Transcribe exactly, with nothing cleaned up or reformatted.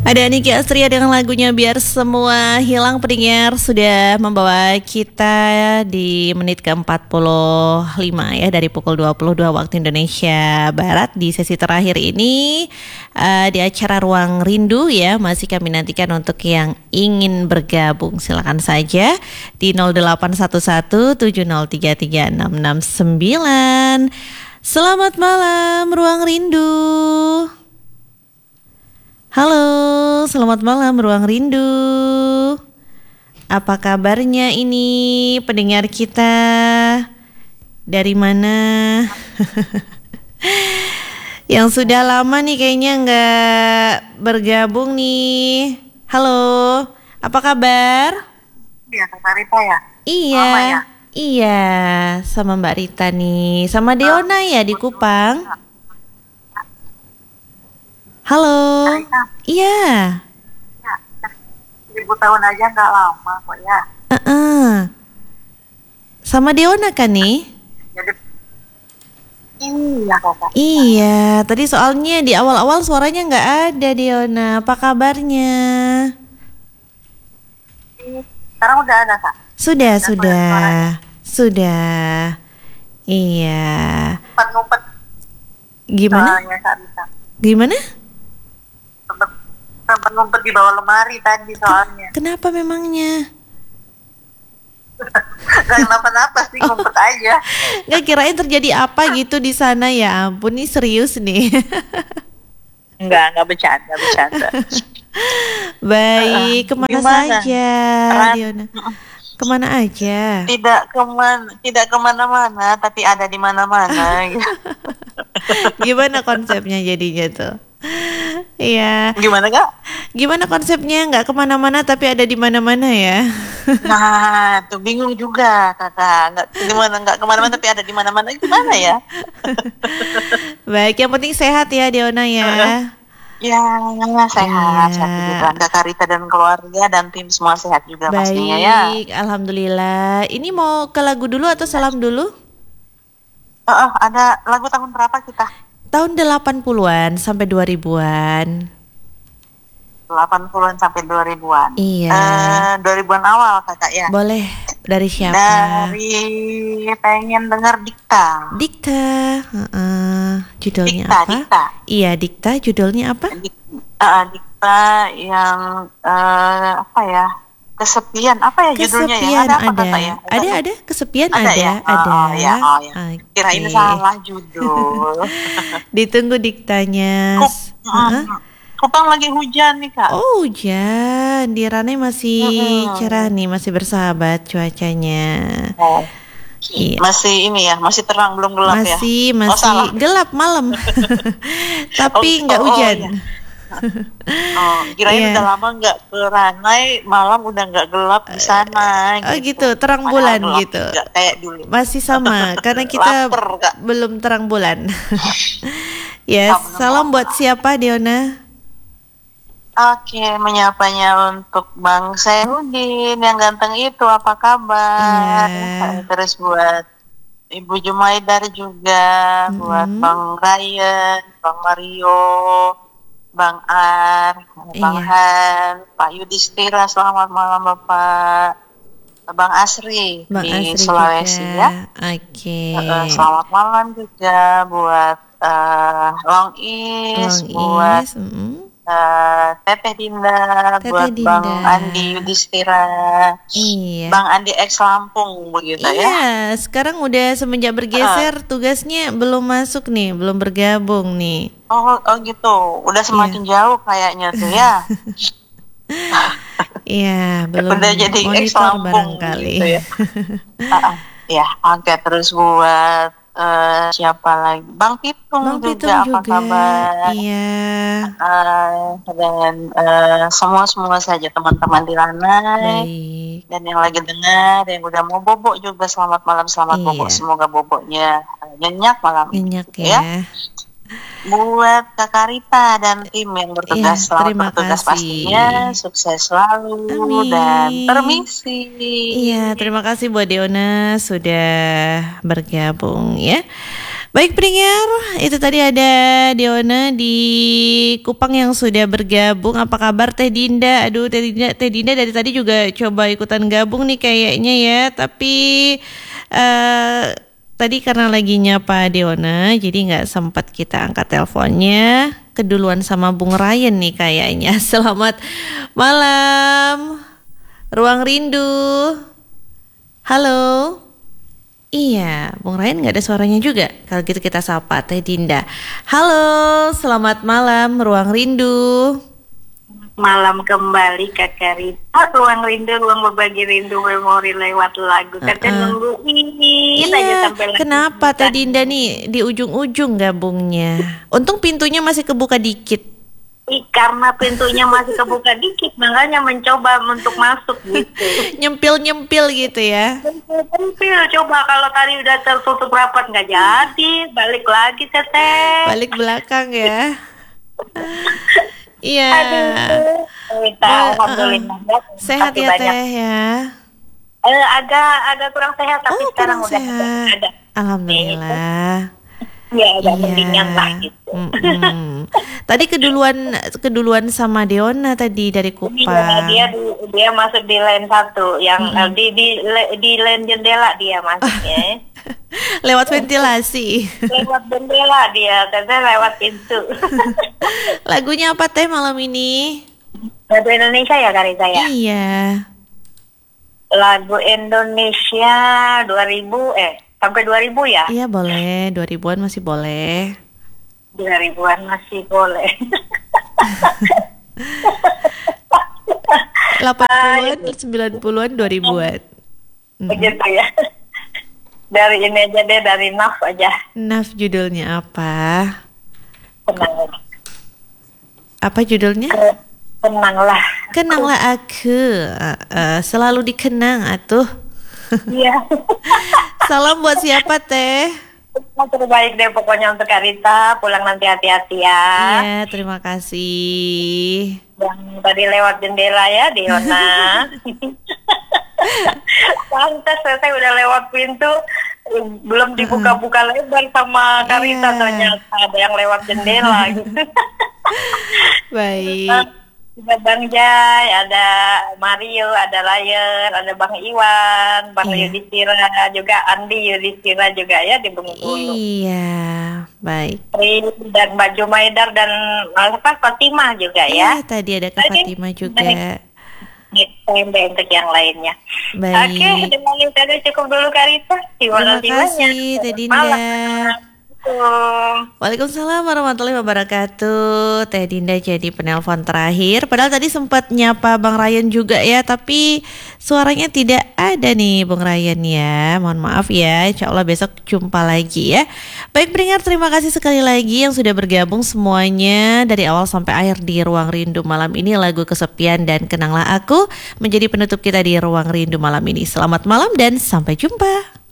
Ada Niki Astria dengan lagunya Biar Semua Hilang. Pendengar sudah membawa kita di menit ke empat puluh lima ya, dari pukul dua puluh dua waktu Indonesia Barat di sesi terakhir ini uh, di acara Ruang Rindu ya. Masih kami nantikan untuk yang ingin bergabung, silakan saja di nol delapan satu satu tujuh nol tiga tiga enam enam sembilan. Selamat malam Ruang Rindu. Halo, selamat malam Ruang Rindu. Apa kabarnya ini pendengar kita? Dari mana? Yang sudah lama nih kayaknya nggak bergabung nih. Halo, apa kabar? Iya, Mbak Rita ya? Iya, ya? Iya, sama Mbak Rita nih. Sama Deona ya di Kupang. Halo, iya. Ya, seribu tahun aja nggak lama kok ya. Uh-uh. Sama Deona kan nih? Jadi, iya kakak. Iya, tadi soalnya di awal-awal suaranya nggak ada Deona. Apa kabarnya? Sekarang udah ada kak? Sudah, udah sudah, sudah. Iya. Ngumpet-ngumpet. Gimana? Soalnya Kak Rita. Gimana? Sempat ngumpet di bawah lemari tadi soalnya. Kenapa memangnya? Gak kenapa-napa sih, oh. Ngumpet aja. Gak kirain terjadi apa gitu di sana, ya ampun, nih serius nih. Enggak, enggak bercanda, bercanda. Baik, kemana Gimana? saja, Ran- Diona? Kemana aja? Tidak kemana, tidak kemana-mana, tapi ada di mana-mana. Gitu. Gimana konsepnya jadinya tuh? Iya. Gimana kak? Gimana konsepnya? Nggak kemana-mana tapi ada di mana-mana ya? Nah, tuh bingung juga kakak. Nggak gimana nggak kemana-mana tapi ada di mana-mana, gimana ya? Baik, yang penting sehat ya Deona ya. Ya, sehat, Iya. sehat juga. Kakak Rita dan keluarga dan tim semua sehat juga pastinya ya. Baik, alhamdulillah. Ini mau ke lagu dulu atau salam dulu? Oh, oh, ada lagu tahun berapa kita? Tahun delapan puluhan sampai dua ribuan. delapan puluhan sampai dua ribuan. Iya. Eh, dua ribuan awal kakak ya. Boleh, dari siapa? Dari pengen dengar Dikta. Dikta. Uh-uh. Judulnya Dikta, apa? Dikta. Iya, Dikta. Judulnya apa? Dik- uh, Dikta yang uh, apa ya? Kesepian, apa ya judulnya ya? Kesepian Ada apa ada. kakak ya? Ada, ada. Kesepian Ada ada, ya? ada. Oh, ya, oh, ya. Oke. Kirain salah judul. Ditunggu diktanya. Kup, Hah? Kupang lagi hujan nih kak. Oh, hujan. Di Ranai masih Mm-mm. cerah nih, masih bersahabat cuacanya. Oh. Iya. Masih ini ya, masih terang belum gelap ya. Masih Oh, masih salah. gelap malam. Tapi Oh, nggak oh, oh, hujan. iya. Oh, kirain Iya. udah lama nggak ke Ranai, malam udah nggak gelap di sana. Oh gitu, terang Padahal bulan gelap gitu. nggak kayak dulu. Masih sama karena kita Laper, Kak. belum terang bulan. Yes, Ah, belum salam terang buat siapa Diona? Oke, menyapanya untuk Bang Serudin yang ganteng itu, apa kabar? Iya. Terus buat Ibu Jumaidar juga, Mm-mm. buat Bang Ryan, Bang Mario, Bang Ar, Bang Iya. Han, Pak Yudhistira, selamat malam Bapak. Bang Asri Bang di Asri Sulawesi juga. ya. Oke. Uh, selamat malam juga buat uh, Long Is, Long buat Is. mm-mm. uh, Teteh Dinda, Teteh buat Dinda. Bang Andi Yudhistira, Iya. Bang Andi X Lampung begitu ya. Iya, sekarang udah semenjak bergeser tugasnya belum masuk nih, belum bergabung nih. Oh, oh gitu, udah semakin jauh kayaknya tuh ya. Iya, belum Udah jadi X monitor Lampung barangkali. gitu ya. Ah, ah. Ya, oke, terus buat eh, siapa lagi? Bang Pitung Bang juga, Pitung apa juga. kabar? Iya. Eh, dan eh, semua-semua saja teman-teman di Ranai. Baik. Dan yang lagi dengar, yang udah mau bobok juga, selamat malam, selamat Iya. bobok. Semoga boboknya eh, nyenyak malam ini, Nyenyak gitu ya. Buat Kakak Rita dan tim yang Iya, bertugas, selamat terima bertugas kasih. pastinya, sukses selalu. Amin. Dan permisi. Iya, terima kasih buat Deona sudah bergabung ya. Baik pendengar, itu tadi ada Diona di Kupang yang sudah bergabung. Apa kabar Teh Dinda? Aduh Teh Dinda, Teh Dinda dari tadi juga coba ikutan gabung nih kayaknya ya. Tapi uh, tadi karena lagi nyapa Diona, jadi nggak sempat kita angkat teleponnya. Keduluan sama Bung Ryan nih kayaknya. Selamat malam, Ruang Rindu. Halo. Iya, Bung Ryan nggak ada suaranya juga. Kalau gitu kita sapa Teh Dinda. Halo, selamat malam, Ruang Rindu. Malam kembali Kakak Rita. Ruang Rindu, ruang berbagi rindu memori lewat lagu. Kakak uh-uh. nunggu ini. Iya, kenapa Teh Dinda nih di ujung-ujung gabungnya? Untung pintunya masih kebuka dikit. Karena pintunya masih kebuka dikit, makanya mencoba untuk masuk gitu. Nyempil-nyempil gitu ya. Nyempil, coba kalau tadi udah tertutup rapat nggak jadi, balik lagi Teteh. Balik belakang ya. Iya. Alhamdulillah. Sehat ya Teh ya. Eh, agak agak kurang sehat tapi oh, sekarang udah sehat. Ada. Alhamdulillah. Ya agak mendingan lah gitu. Mm-mm. Tadi keduluan keduluan sama Diona tadi dari Kupang. Iya, dia dia masuk di lane satu, yang mm-hmm. di di di lane jendela dia masuknya. Lewat ventilasi. Lewat jendela dia, Teteh lewat pintu. Lagunya apa Teh malam ini? Lagu Indonesia ya Karita ya? Iya. Lagu Indonesia dua ribu eh sampai dua ribu ya? Iya boleh, dua ribuan masih boleh. dua ribuan masih boleh. delapan puluhan, sembilan puluhan, dua ribuan. Begitu ya. Dari ini aja deh, dari Naf aja. Naf judulnya apa? Tenang. Apa judulnya? Tenanglah. Kenanglah aku, uh, uh, selalu dikenang atuh. Iya. Salam buat siapa Teh? Terbaik deh pokoknya untuk Karita. Pulang nanti hati-hati ya. Iya, terima kasih. Yang tadi lewat jendela ya Diona. Pantas saya udah lewat pintu, belum dibuka-buka lebar sama Karita, yeah. Ternyata ada yang lewat jendela gitu. Baik. Ada Bang Jai, ada Mario, ada Layer, ada Bang Iwan, Bang yeah. Yudhistira, juga Andi Yudhistira juga ya di Bengkulu. Iya, baik. Dan Mbak Jumaidar dan apa Fatimah juga ya. Iya, tadi ada Kak Fatimah juga. Next time deh untuk yang lainnya. Baik. Oke, dengan itu cukup dulu Karita. Terima kasih Teh Dinda. Waalaikumsalam warahmatullahi wabarakatuh. Teh Dinda jadi penelpon terakhir. Padahal tadi sempat nyapa Bang Ryan juga ya, tapi suaranya tidak ada nih Bang Ryan ya. Mohon maaf ya. Insya Allah besok jumpa lagi ya. Baik pendengar, terima kasih sekali lagi yang sudah bergabung semuanya dari awal sampai akhir di Ruang Rindu malam ini. Lagu Kesepian dan Kenanglah Aku menjadi penutup kita di Ruang Rindu malam ini. Selamat malam dan sampai jumpa.